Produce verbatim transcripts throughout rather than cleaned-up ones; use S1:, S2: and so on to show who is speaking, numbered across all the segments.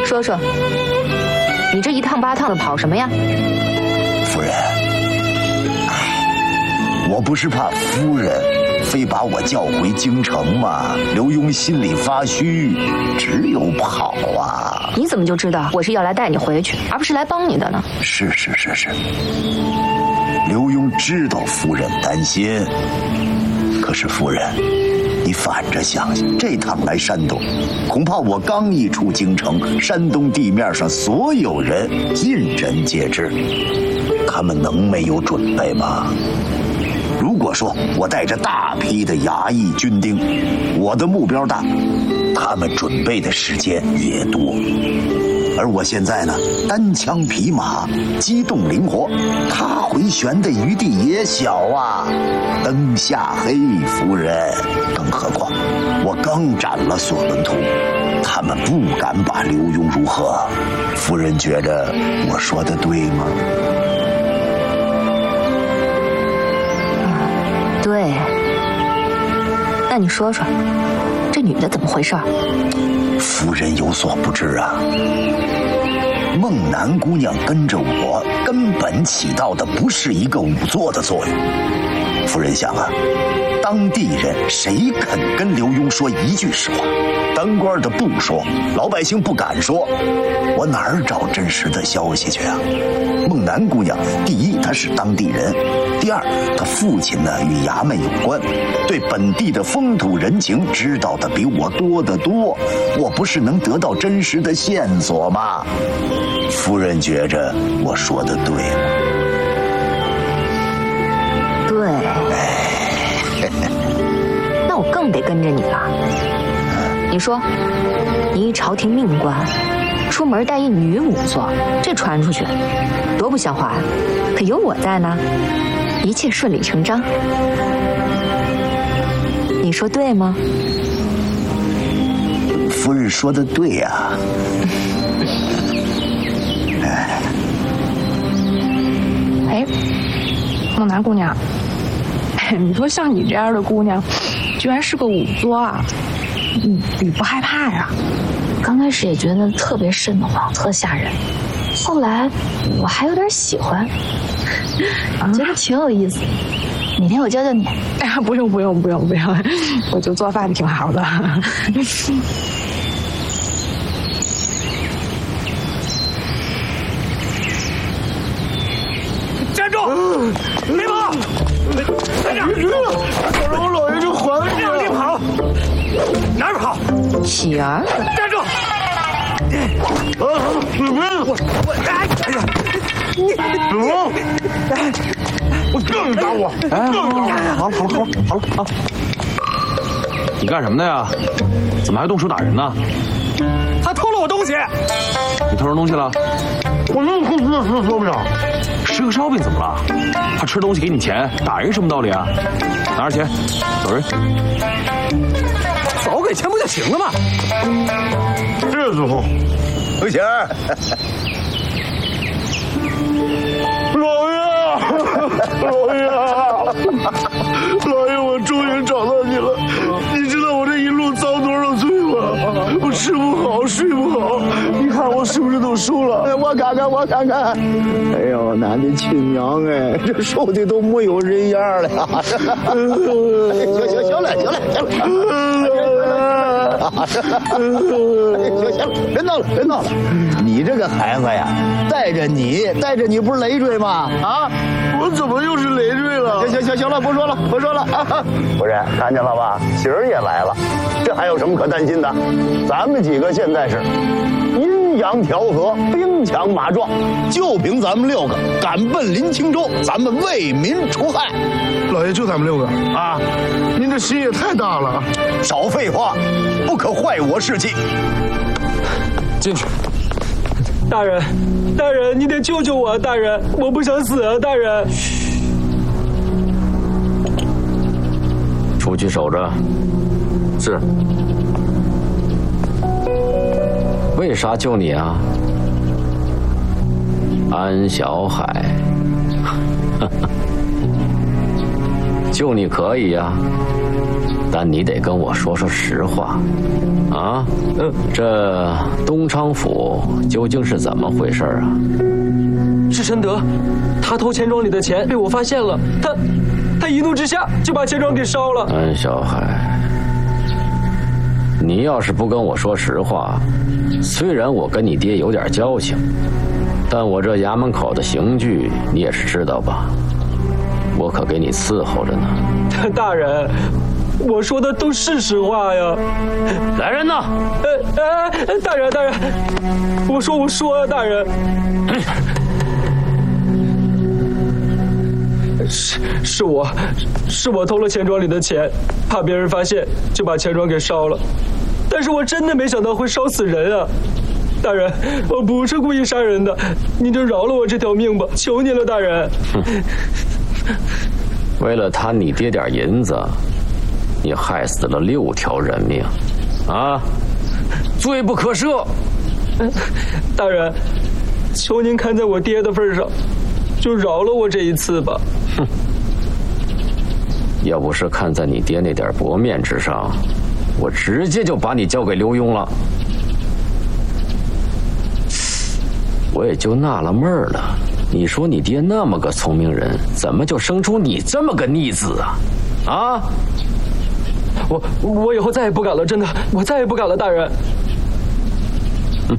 S1: 说说，你这一趟八趟的跑什么呀？
S2: 夫人，哎，我不是怕夫人非把我叫回京城吗？刘墉心里发虚，只有跑啊。
S1: 你怎么就知道我是要来带你回去，而不是来帮你的呢？
S2: 是是是是，刘墉知道夫人担心，可是夫人，你反着想想，这趟来山东，恐怕我刚一出京城，山东地面上所有人尽人皆知，他们能没有准备吗？如果说我带着大批的衙役军丁，我的目标大，他们准备的时间也多。而我现在呢，单枪匹马，机动灵活，他回旋的余地也小啊。灯下黑，夫人，更何况我刚斩了索伦图，他们不敢把刘墉如何？夫人觉着我说的对吗？
S1: 对。那你说说，这女的怎么回事？
S2: 夫人有所不知啊，孟南姑娘跟着我，根本起到的不是一个仵作的作用。夫人想啊，当地人谁肯跟刘墉说一句实话？当官的不说，老百姓不敢说，我哪儿找真实的消息去啊？孟南姑娘，第一她是当地人，第二她父亲呢与衙门有关，对本地的风土人情知道的比我多得多，我不是能得到真实的线索吗？夫人觉着我说的对吗？
S1: 对。那我更得跟着你了。你说，你一朝廷命官，出门带一女仵作，这传出去多不像话呀！可有我在呢，一切顺理成章。你说对吗？
S2: 夫人说的对呀、啊。
S3: 哎，孟南姑娘，你说像你这样的姑娘，居然是个仵作啊？你你不害怕呀？
S4: 刚开始也觉得特别瘆得慌，特吓人，后来我还有点喜欢，觉得挺有意思。哪天我教教你？
S3: 哎呀，不用不用不用不用，我就做饭挺好的。
S5: 站住！别跑！在这儿！
S6: 我让我老爷就还你！
S5: 让你跑！哪儿跑？
S1: 喜儿，
S5: 站住！
S6: 啊！你别！
S5: 我我哎哎呀！你
S6: 子龙！哎，我更打我！
S7: 哎，好了好了好了好了好了！你干什么的呀？怎么还动手打人呢？
S5: 他偷了我东西！
S7: 你偷人东西了？
S6: 我又偷吃了吃烧饼。
S7: 吃个烧饼怎么了？他吃东西给你钱，打人什么道理啊？拿着钱，走人。
S5: 早给钱不就行了吗？
S6: 这时候，
S2: 刘贤儿，
S6: 老爷，老爷，老爷，我终于找到你了。你知道我这一路遭多少罪吗？我吃不好，睡不好，你看我是不是都瘦了？
S2: 我看看，我看看。哎呦，俺的亲娘哎，这瘦的都没有人样了呀！行行行了，行了，行了。行行了，别闹了，别闹了。你这个孩子呀，带着你，带着你不是累赘吗？啊，
S6: 我怎么又是累赘了？
S2: 行行行行了，不说了，不说了啊！夫人，看见了吧？喜儿也来了，这还有什么可担心的？咱们几个现在是阴阳调和，兵强马壮，就凭咱们六个赶奔临清州，咱们为民除害。
S6: 老爷，就咱们六个啊？您这心也太大了。
S2: 少废话，不可坏我士气。
S7: 进去。
S8: 大人，大人，你得救救我！大人，我不想死啊！大人，
S7: 出去守着。是。为啥救你啊？安小海，
S9: 救你可以呀、啊，但你得跟我说说实话，啊？嗯，这东昌府究竟是怎么回事啊？
S8: 是陈德，他偷钱庄里的钱被我发现了，他他一怒之下就把钱庄给烧了。
S9: 安小海，你要是不跟我说实话，虽然我跟你爹有点交情，但我这衙门口的刑具你也是知道吧？我可给你伺候着呢。
S8: 大人，我说的都是实话呀。
S9: 来人呐！
S8: 呃呃，大人大人，我说我说啊，大人。是是我，是我偷了钱庄里的钱，怕别人发现，就把钱庄给烧了。但是我真的没想到会烧死人啊！大人，我不是故意杀人的，您就饶了我这条命吧，求您了，大人。
S9: 为了贪你爹点银子，你害死了六条人命，啊，罪不可赦。
S8: 大人，求您看在我爹的份上，就饶了我这一次吧。
S9: 哼，要不是看在你爹那点薄面之上，我直接就把你交给刘墉了。我也就纳了闷了，你说你爹那么个聪明人，怎么就生出你这么个逆子啊？啊！
S8: 我我以后再也不敢了，真的，我再也不敢了，大人。
S9: 嗯。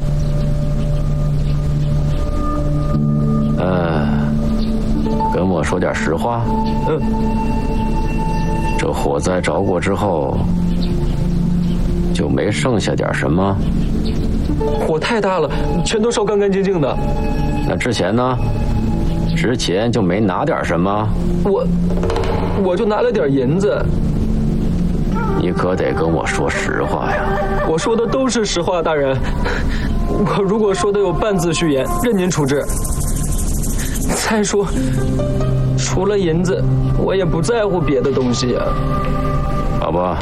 S9: 呃，跟我说点实话。嗯。这火灾着过之后，就没剩下点什么？
S8: 火太大了，全都烧干干净净的。
S9: 那之前呢？之前就没拿点什么？
S8: 我，我就拿了点银子。
S9: 你可得跟我说实话呀！
S8: 我说的都是实话，大人。我如果说的有半字虚言，任您处置。再说，除了银子，我也不在乎别的东西啊。
S9: 好吧，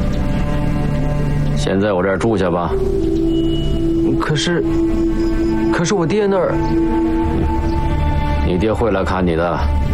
S9: 先在我这儿住下吧。
S8: 可是，可是我爹那儿，
S9: 你爹会来看你的。